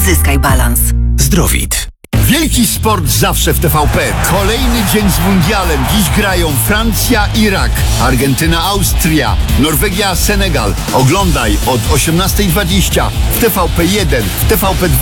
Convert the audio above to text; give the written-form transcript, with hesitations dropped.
Zyskaj balans. Zdrowit. Wielki sport zawsze w TVP. Kolejny dzień z mundialem. Dziś grają Francja, Irak, Argentyna, Austria, Norwegia, Senegal. Oglądaj od 18:20 w TVP1, w TVP2.